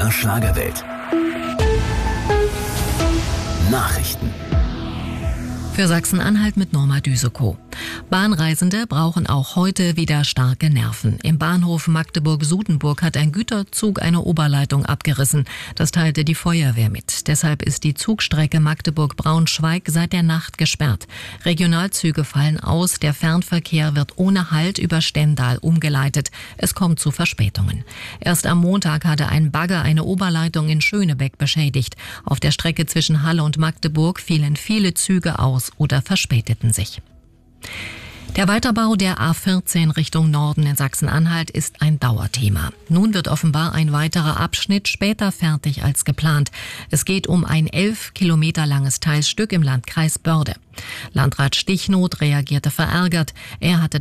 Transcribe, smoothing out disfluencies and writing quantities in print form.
MDR Schlagerwelt. Nachrichten. Für Sachsen-Anhalt mit Norma Düsekow. Bahnreisende brauchen auch heute wieder starke Nerven. Im Bahnhof Magdeburg-Sudenburg hat ein Güterzug eine Oberleitung abgerissen. Das teilte die Feuerwehr mit. Deshalb ist die Zugstrecke Magdeburg-Braunschweig seit der Nacht gesperrt. Regionalzüge fallen aus. Der Fernverkehr wird ohne Halt über Stendal umgeleitet. Es kommt zu Verspätungen. Erst am Montag hatte ein Bagger eine Oberleitung in Schönebeck beschädigt. Auf der Strecke zwischen Halle und Magdeburg fielen viele Züge aus oder verspäteten sich. Der Weiterbau der A14 Richtung Norden in Sachsen-Anhalt ist ein Dauerthema. Nun wird offenbar ein weiterer Abschnitt später fertig als geplant. Es geht um ein 11 Kilometer langes Teilstück im Landkreis Börde. Landrat Stichnot reagierte verärgert. Er hatte